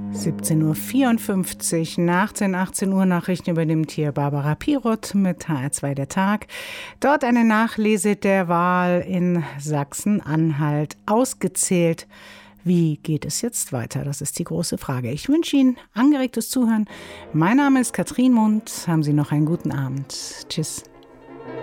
17:54 Uhr, nach den 18 Uhr Nachrichten übernimmt hier Barbara Piroth mit HR2 der Tag. Dort eine Nachlese der Wahl in Sachsen-Anhalt ausgezählt. Wie geht es jetzt weiter? Das ist die große Frage. Ich wünsche Ihnen angeregtes Zuhören. Mein Name ist Katrin Mund. Haben Sie noch einen guten Abend. Tschüss.